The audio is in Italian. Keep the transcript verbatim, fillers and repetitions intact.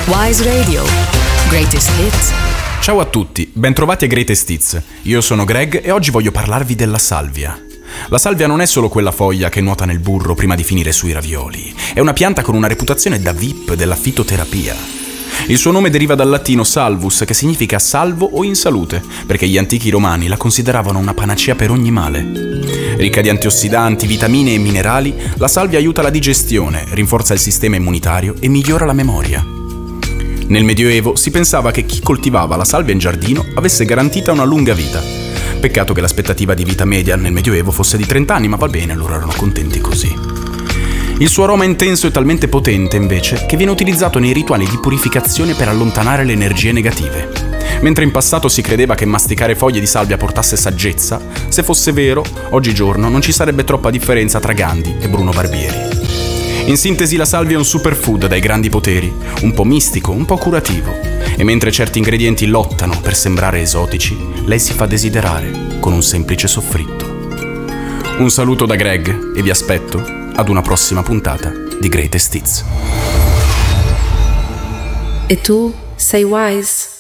Wise Radio. Greatest Hits. Ciao a tutti, bentrovati a Greatest Hits. Io sono Greg e oggi voglio parlarvi della salvia. La salvia non è solo quella foglia che nuota nel burro prima di finire sui ravioli. È una pianta con una reputazione da V I P della fitoterapia. Il suo nome deriva dal latino salvus, che significa salvo o in salute, perché gli antichi romani la consideravano una panacea per ogni male. Ricca di antiossidanti, vitamine e minerali, la salvia aiuta la digestione, rinforza il sistema immunitario e migliora la memoria. Nel Medioevo si pensava che chi coltivava la salvia in giardino avesse garantita una lunga vita. Peccato che l'aspettativa di vita media nel Medioevo fosse di trenta anni, ma va bene, loro erano contenti così. Il suo aroma intenso è talmente potente, invece, che viene utilizzato nei rituali di purificazione per allontanare le energie negative. Mentre in passato si credeva che masticare foglie di salvia portasse saggezza, se fosse vero, oggigiorno non ci sarebbe troppa differenza tra Gandhi e Bruno Barbieri. In sintesi, la salvia è un superfood dai grandi poteri, un po' mistico, un po' curativo. E mentre certi ingredienti lottano per sembrare esotici, lei si fa desiderare con un semplice soffritto. Un saluto da Greg e vi aspetto ad una prossima puntata di Greatest Hits. E tu sei Wise?